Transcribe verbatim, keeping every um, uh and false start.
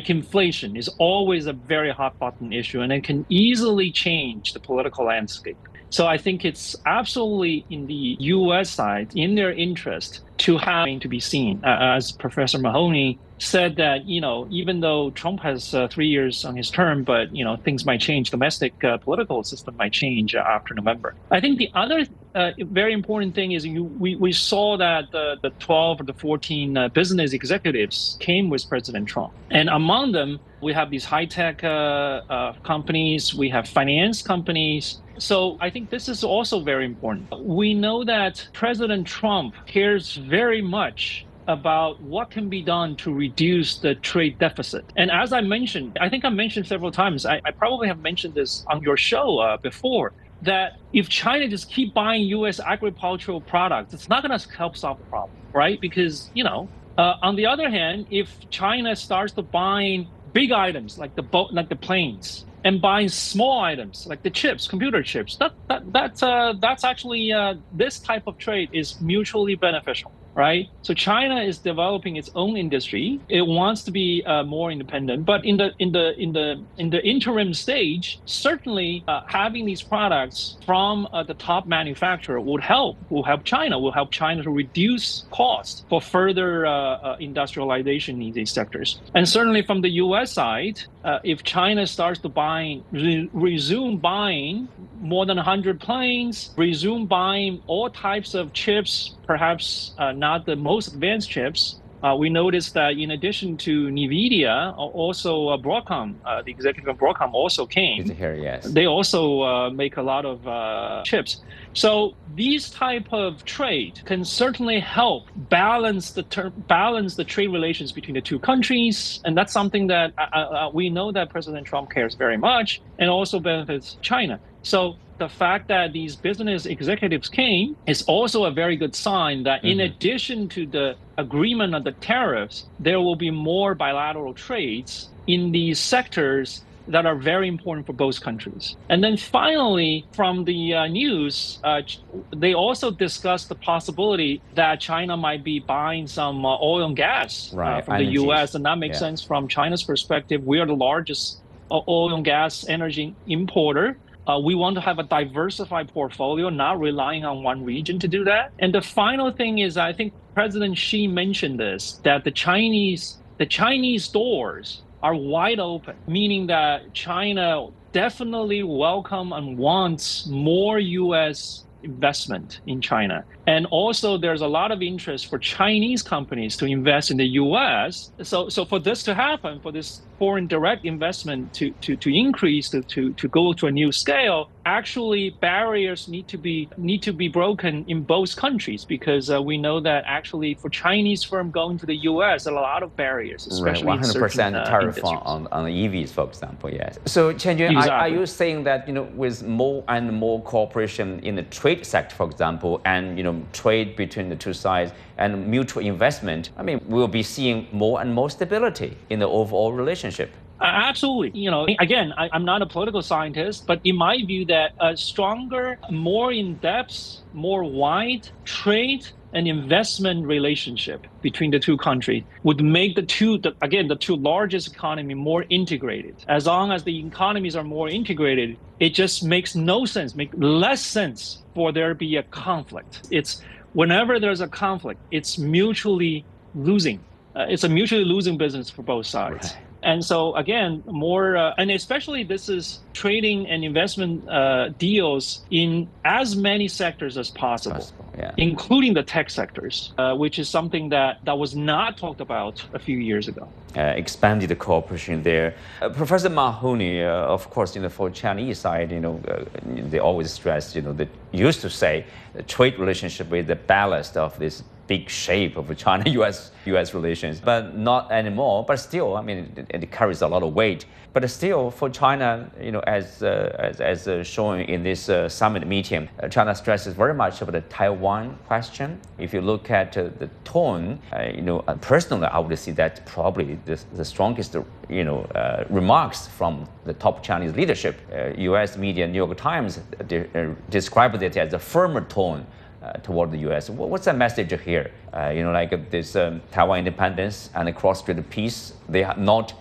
like inflation is always a very hot button issue, and it can easily change the political landscape. So I think it's absolutely in the U S side, in their interest to have to be seen. Uh, as Professor Mahoney said that, you know, even though Trump has uh, three years on his term, but, you know, things might change. Domestic uh, political system might change uh, after November. I think the other uh, very important thing is you, we, we saw that the, the twelve or the fourteen uh, business executives came with President Trump. And among them, we have these high-tech uh, uh, companies, we have finance companies. So I think this is also very important. We know that President Trump cares very much about what can be done to reduce the trade deficit. And as I mentioned, I think I mentioned several times, I, I probably have mentioned this on your show uh, before, that if China just keep buying U S agricultural products, it's not going to help solve the problem, right? Because, you know, uh, on the other hand, if China starts to buying big items like the boat, like the planes, and buying small items like the chips, computer chips, that that that's uh, that's actually uh, this type of trade is mutually beneficial, right? So China is developing its own industry. It wants to be uh, more independent, but in the in the in the in the interim stage, certainly uh, having these products from uh, the top manufacturer would help. Will help China. Will help China to reduce costs for further uh, uh, industrialization in these sectors. And certainly from the U S side, uh, if China starts to buy, re- resume buying more than one hundred planes, resume buying all types of chips, perhaps uh, not the most advanced chips. Uh, we noticed that in addition to NVIDIA, also uh, Broadcom, uh, the executive of Broadcom also came. Here, yes. They also uh, make a lot of uh, chips. So these type of trade can certainly help balance the ter- balance the trade relations between the two countries, and that's something that uh, uh, we know that President Trump cares very much, and also benefits China. So the fact that these business executives came is also a very good sign that in mm-hmm. addition to the agreement on the tariffs, there will be more bilateral trades in these sectors that are very important for both countries. And then finally, from the uh, news, uh, they also discussed the possibility that China might be buying some uh, oil and gas right. uh, from Energies. the U S, and that makes yeah. sense from China's perspective. We are the largest uh, oil and gas energy importer. Uh, we want to have a diversified portfolio, not relying on one region to do that. And the final thing is, I think President Xi mentioned this, that the Chinese, the Chinese doors are wide open, meaning that China definitely welcome and wants more U S investment in China. And also there's a lot of interest for Chinese companies to invest in the U S. So so for this to happen, for this foreign direct investment to, to, to increase, to, to, to go to a new scale, actually barriers need to be need to be broken in both countries, because uh, we know that actually for Chinese firm going to the U S, there are a lot of barriers, especially right, one hundred percent in certain, tariff uh, on, on the E Vs, for example, yes. So Chen Jun, exactly. are, are you saying that, you know, with more and more cooperation in the trade sector, for example, and, you know, trade between the two sides and mutual investment, I mean, we'll be seeing more and more stability in the overall relationship? Uh, absolutely. You know, again, I, I'm not a political scientist, but in my view, that a stronger, more in-depth, more wide trade and investment relationship between the two countries would make the two, the, again, the two largest economy more integrated. As long as the economies are more integrated, it just makes no sense, make less sense for there to be a conflict. It's whenever there's a conflict, it's mutually losing. Uh, it's a mutually losing business for both sides. Right. And so again, more, uh, and especially this is trading and investment uh, deals in as many sectors as possible, possible yeah. including the tech sectors, uh, which is something that, that was not talked about a few years ago. Uh, expanded the cooperation there. Uh, Professor Mahoney, uh, of course, you know, for Chinese side, you know, uh, they always stress, you know, they used to say the trade relationship with the ballast of this big shape of China-U S U S relations, but not anymore. But still, I mean, it, it carries a lot of weight. But still, for China, you know, as uh, as, as uh, shown in this uh, summit meeting, uh, China stresses very much about the Taiwan question. If you look at uh, the tone, uh, you know, uh, personally, I would see that probably the, the strongest, you know, uh, remarks from the top Chinese leadership. Uh, U S media, New York Times, de- uh, described it as a firmer tone Uh, toward the U S. What's the message here? Uh, you know, like uh, this um, Taiwan independence and cross-strait peace, they are not